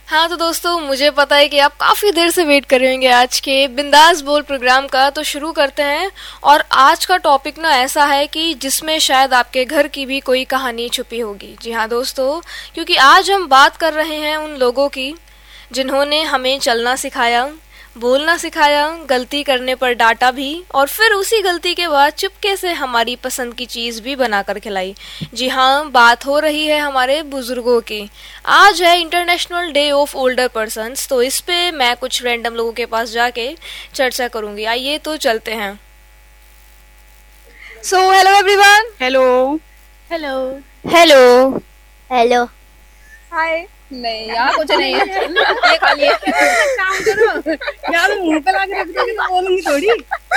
हाँ तो दोस्तों, मुझे पता है कि आप काफ़ी देर से वेट कर रहे होंगे आज के बिंदास बोल प्रोग्राम का, तो शुरू करते हैं। और आज का टॉपिक ना ऐसा है कि जिसमें शायद आपके घर की भी कोई कहानी छुपी होगी। जी हाँ दोस्तों, क्योंकि आज हम बात कर रहे हैं उन लोगों की जिन्होंने हमें चलना सिखाया, बोलना सिखाया, गलती करने पर डांटा भी, और फिर उसी गलती के बाद चुपके से हमारी पसंद की चीज़ भी बनाकर खिलाई। जी हाँ, बात हो रही है हमारे बुजुर्गों की। आज है international day of older persons, तो इस पे मैं कुछ रैंडम लोगों के पास जाके चर्चा करूंगी। आइए तो चलते हैं। So hello everyone. Hello. Hello hello hello. हाय। नहीं यार कुछ नहीं है। ये खाली है। काम करो यार, मुंह पे लाके रख दोगे तो बोलूंगी थोड़ी।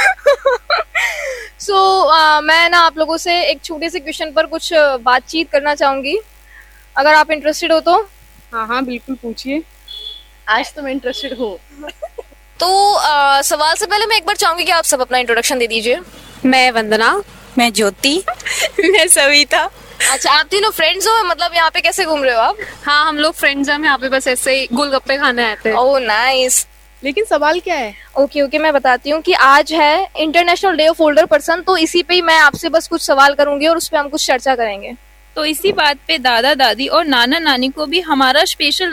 मैं ना आप लोगों से एक छोटे से क्वेश्चन पर कुछ बातचीत करना चाहूंगी, अगर आप इंटरेस्टेड हो तो। हाँ हाँ बिल्कुल पूछिए, आज तो मैं इंटरेस्टेड हूँ। तो सवाल से पहले मैं एक बार चाहूंगी कि आप सब अपना इंट्रोडक्शन दे दीजिए। मैं वंदना। मैं ज्योति। मैं सविता। अच्छा, आप तीनों फ्रेंड्स हो? मतलब यहाँ पे कैसे घूम रहे हो आप? हाँ, हम लोग फ्रेंड्स हैं, हम यहाँ पे बस ऐसे ही गोलगप्पे खाने आए थे। Oh nice. लेकिन सवाल क्या है? ओके मैं बताती हूँ कि आज है international day of older person, तो इसी पे ही मैं आपसे बस कुछ सवाल करूंगी और उस पर हम कुछ चर्चा करेंगे। तो इसी बात पे दादा दादी और नाना नानी को भी हमारा स्पेशल